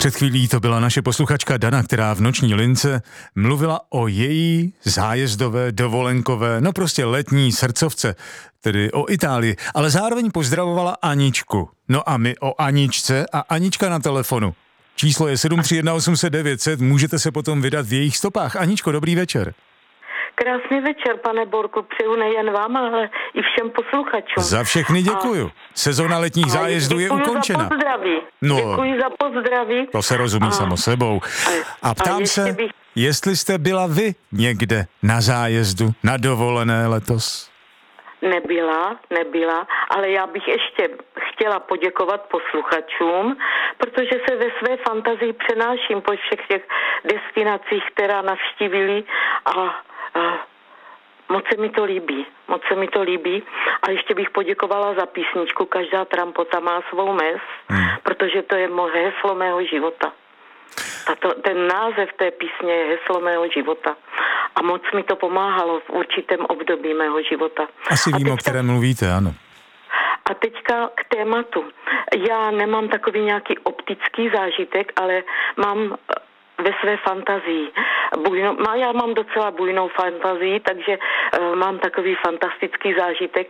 Před chvílí to byla naše posluchačka Dana, která v noční lince mluvila o její zájezdové, dovolenkové, no prostě letní srdcovce, tedy o Itálii, ale zároveň pozdravovala Aničku. No a my o Aničce a Anička na telefonu. Číslo je 731 800 900, můžete se potom vydat v jejich stopách. Aničko, dobrý večer. Krásný večer, pane Borku, přeju nejen vám, ale i všem posluchačům. Za všechny děkuju. Sezona letních zájezdů je ukončena. Za pozdraví. No, děkuji za pozdraví. To se rozumí samo sebou. A ptám se, jestli jste byla vy někde na zájezdu, na dovolené letos? Nebyla, ale já bych ještě chtěla poděkovat posluchačům, protože se ve své fantazii přenáším po všech těch destinacích, která navštívili a moc se mi to líbí. A ještě bych poděkovala za písničku Každá trampota má svou mez, protože to je heslo mého života. Ten název té písně je heslo mého života. A moc mi to pomáhalo v určitém období mého života. Asi vím, o kterém mluvíte, ano. A teďka k tématu. Já nemám takový nějaký optický zážitek, ale mám ve své fantazii. Já mám docela bujnou fantazii, takže mám takový fantastický zážitek.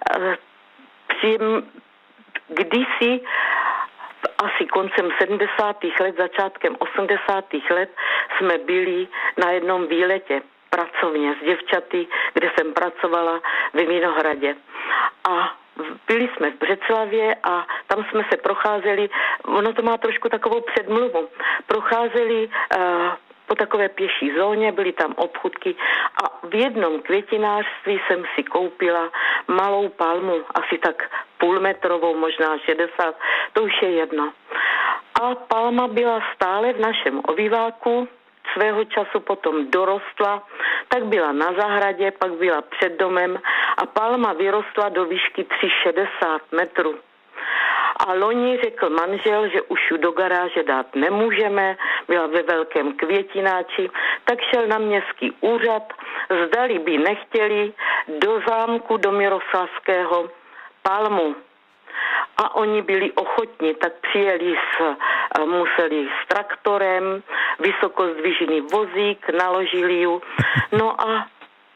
Kdysi asi koncem 70. let, začátkem 80. let jsme byli na jednom výletě pracovně s děvčaty, kde jsem pracovala ve Vinohradě. A byli jsme v Břeclavě a tam jsme se procházeli, ono to má trošku takovou předmluvu, procházeli po takové pěší zóně, byly tam obchůdky a v jednom květinářství jsem si koupila malou palmu, asi tak půlmetrovou, možná 60, to už je jedno. A palma byla stále v našem obýváku, svého času potom dorostla, tak byla na zahradě, pak byla před domem a palma vyrostla do výšky 360 metrů. A loni řekl manžel, že už ji do garáže dát nemůžeme, byla ve velkém květináči, tak šel na městský úřad, zdali by nechtěli do zámku do Miroslavského palmu. A oni byli ochotní, tak přijeli museli s traktorem, vysokozdvižený vozík, naložili ju. No a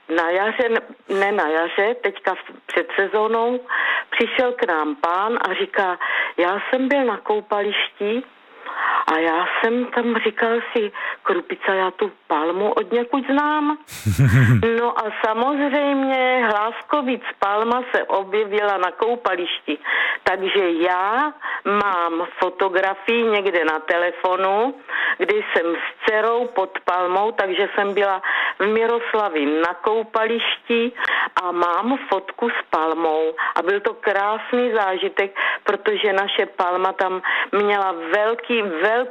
na jaře, teďka před sezónou, přišel k nám pán a říká, já jsem byl na koupališti a já jsem tam říkal si, Krupica, já tu palmu od někud znám. No a samozřejmě Hlávkovic palma se objevila na koupališti. Takže já mám fotografii někde na telefonu, kdy jsem s dcerou pod palmou, takže jsem byla v Miroslavi na koupališti a mám fotku s palmou. A byl to krásný zážitek, protože naše palma tam měla velký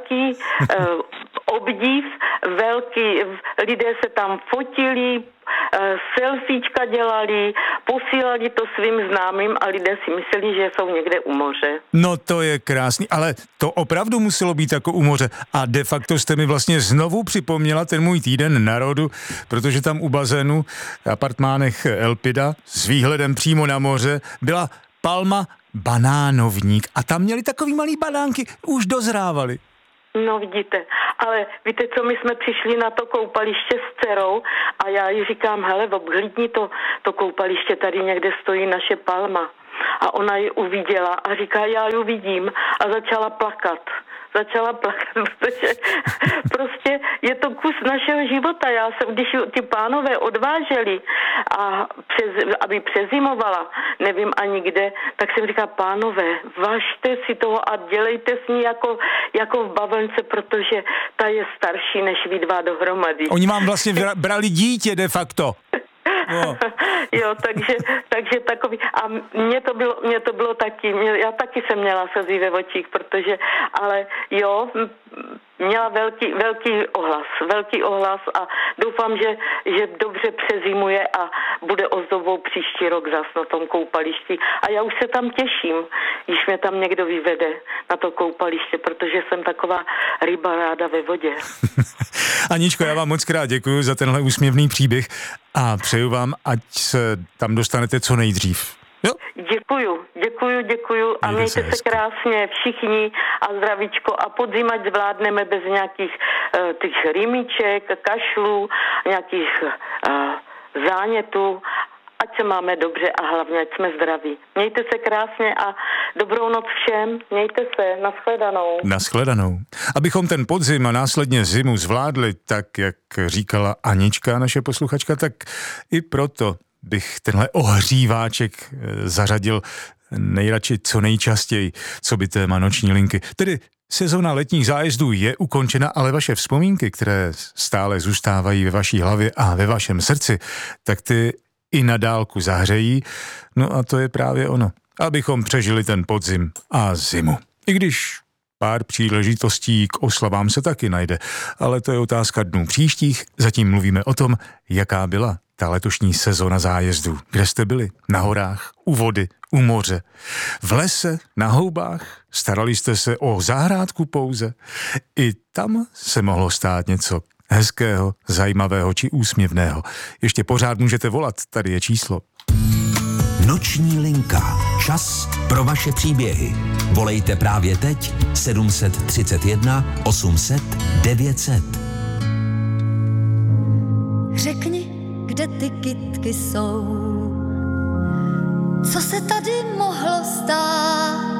obdiv, lidé se tam fotili, selfiečka dělali, posílali to svým známým a lidé si mysleli, že jsou někde u moře. No to je krásný, ale to opravdu muselo být jako u moře a de facto jste mi vlastně znovu připomněla ten můj týden na rodu, protože tam u bazénu v apartmánech Elpida s výhledem přímo na moře byla palma banánovník a tam měli takový malý banánky, už dozrávali. No vidíte, ale víte co, my jsme přišli na to koupaliště s dcerou a já jí říkám, hele, obhlídni to koupaliště, tady někde stojí naše palma. A ona ji uviděla a říká, já ji vidím a začala plakat, protože prostě je to kus našeho života. Já jsem, když ty pánové odváželi aby přezimovala, nevím ani kde, tak jsem říkala, pánové, važte si toho a dělejte s ní jako v bavlnce, protože ta je starší než vy dva dohromady. Oni vám vlastně brali dítě de facto. No. Jo, takže takový, a mě to bylo taky, já taky jsem měla slzy ve očích, protože, ale jo, měla velký ohlas a doufám, že dobře přezimuje a bude ozdobou příští rok zas na tom koupališti. A já už se tam těším, když mě tam někdo vyvede na to koupaliště, protože jsem taková ryba ráda ve vodě. Aničko, já vám moc krát děkuji za tenhle úsměvný příběh a přeju vám, ať se tam dostanete co nejdřív. Jo? Děkuju Děkuju a mějte se krásně všichni a zdravíčko a podzim ať zvládneme bez nějakých těch rýmiček, kašlů, nějakých zánětů, ať se máme dobře a hlavně ať jsme zdraví. Mějte se krásně a dobrou noc všem, mějte se, nashledanou. Nashledanou. Abychom ten podzim a následně zimu zvládli, tak jak říkala Anička, naše posluchačka, tak i proto bych tenhle ohříváček zařadil nejradši co nejčastěji, co by téma noční linky. Tedy sezona letních zájezdů je ukončena, ale vaše vzpomínky, které stále zůstávají ve vaší hlavě a ve vašem srdci, tak ty i na dálku zahřejí. No a to je právě ono, abychom přežili ten podzim a zimu. I když pár příležitostí k oslavám se taky najde, ale to je otázka dnů příštích. Zatím mluvíme o tom, jaká byla ta letošní sezona zájezdů. Kde jste byli? Na horách, u vody, u moře, v lese, na houbách? Starali jste se o zahrádku pouze? I tam se mohlo stát něco hezkého, zajímavého či úsměvného. Ještě pořád můžete volat, tady je číslo. Noční linka. Čas pro vaše příběhy. Volejte právě teď 731 800 900. Řekni, kde ty kytky jsou, co se tady mohlo stát?